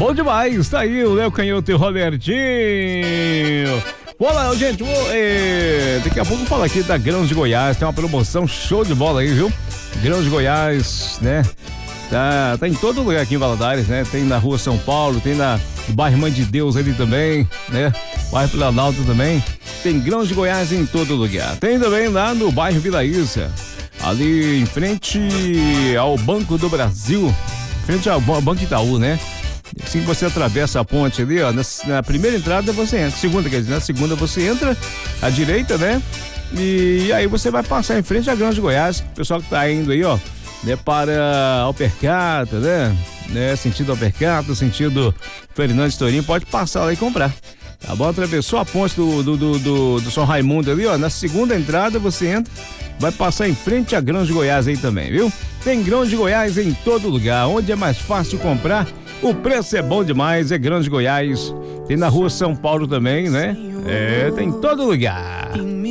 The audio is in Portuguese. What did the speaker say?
Bom demais, tá aí o Léo Canhoto e o Robertinho. Olá, gente, daqui a pouco eu falo aqui da Grãos de Goiás, tem uma promoção show de bola aí, viu? Grãos de Goiás, né? Tá em todo lugar aqui em Valadares, né? Tem na Rua São Paulo, tem no bairro Mãe de Deus ali também, né? Bairro Planalto também. Tem Grãos de Goiás em todo lugar. Tem também lá no bairro Vila Isa, ali em frente ao Banco do Brasil, frente ao Banco Itaú, né? Assim que você atravessa a ponte ali, ó, na primeira entrada você entra, segunda, quer dizer, na segunda você entra à direita, né? E aí você vai passar em frente a Grãos de Goiás, o pessoal que tá indo aí, ó, né, para Alpercata, né, sentido Alpercata, sentido Fernandes Torinho, pode passar lá e comprar, tá bom? Atravessou a ponte do São Raimundo ali, ó, na segunda entrada você entra, vai passar em frente a Grãos de Goiás aí também, viu? Tem Grãos de Goiás em todo lugar, onde é mais fácil comprar, o preço é bom demais, é Grãos de Goiás. Tem na Rua São Paulo também, né? Tem em todo lugar.